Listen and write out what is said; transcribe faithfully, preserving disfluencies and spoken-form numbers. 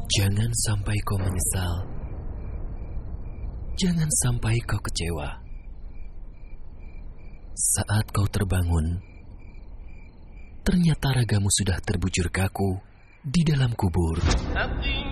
Jangan sampai kau menyesal. Jangan sampai kau kecewa. Saat kau terbangun, ternyata ragamu sudah terbujur kaku di dalam kubur.